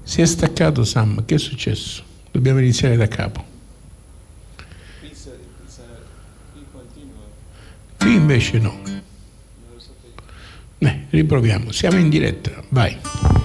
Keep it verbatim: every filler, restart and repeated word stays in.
Si è staccato Sam, che è successo? Dobbiamo iniziare da capo. Qui, sa- sa- qui continua. Qui invece no. Non lo sapevo. Eh, riproviamo, siamo in diretta, vai.